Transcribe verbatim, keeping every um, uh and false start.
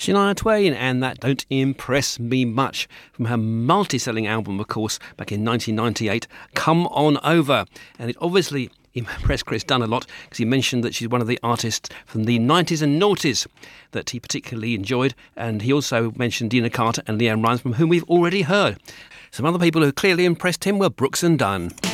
Shania Twain and that Don't Impress Me Much from her multi-selling album, of course, back in nineteen ninety-eight, Come On Over. And it obviously impressed Chris Dunn a lot because he mentioned that she's one of the artists from the nineties and noughties that he particularly enjoyed. And he also mentioned Dina Carter and Leanne Rimes, from whom we've already heard. Some other people who clearly impressed him were Brooks and Dunn.